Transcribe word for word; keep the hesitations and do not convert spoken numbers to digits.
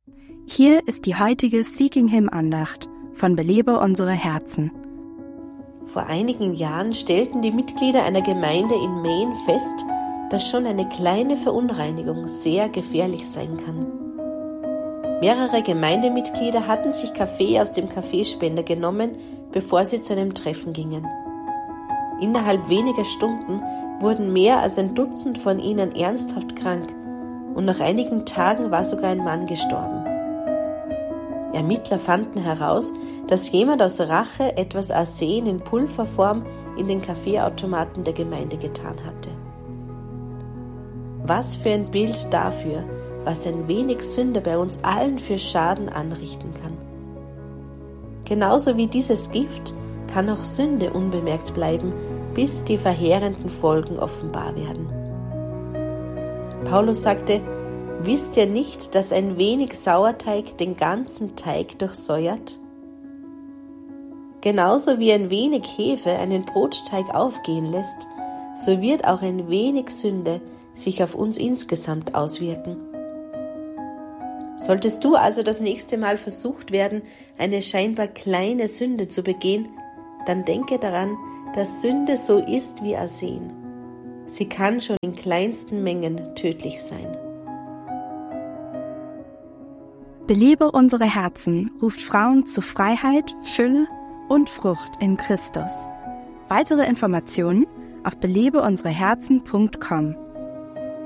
Hier ist die heutige Seeking Him Andacht von Belebe unsere Herzen. Vor einigen Jahren stellten die Mitglieder einer Gemeinde in Maine fest, dass schon eine kleine Verunreinigung sehr gefährlich sein kann. Mehrere Gemeindemitglieder hatten sich Kaffee aus dem Kaffeespender genommen, bevor sie zu einem Treffen gingen. Innerhalb weniger Stunden wurden mehr als ein Dutzend von ihnen ernsthaft krank und nach einigen Tagen war sogar ein Mann gestorben. Ermittler fanden heraus, dass jemand aus Rache etwas Arsen in Pulverform in den Kaffeeautomaten der Gemeinde getan hatte. Was für ein Bild dafür, was ein wenig Sünde bei uns allen für Schaden anrichten kann. Genauso wie dieses Gift kann auch Sünde unbemerkt bleiben, bis die verheerenden Folgen offenbar werden. Paulus sagte, wisst ihr nicht, dass ein wenig Sauerteig den ganzen Teig durchsäuert? Genauso wie ein wenig Hefe einen Brotteig aufgehen lässt, so wird auch ein wenig Sünde sich auf uns insgesamt auswirken. Solltest du also das nächste Mal versucht werden, eine scheinbar kleine Sünde zu begehen, dann denke daran, dass Sünde so ist wie Arsen. Sie kann schon in kleinsten Mengen tödlich sein. Belebe unsere Herzen ruft Frauen zu Freiheit, Fülle und Frucht in Christus. Weitere Informationen auf belebe unsere herzen punkt com.